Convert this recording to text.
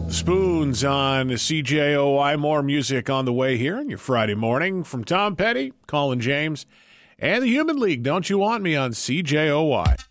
Spoons on CJOI. More music on the way here on your Friday morning from Tom Petty, Colin James, and the Human League. Don't You Want Me on CJOI.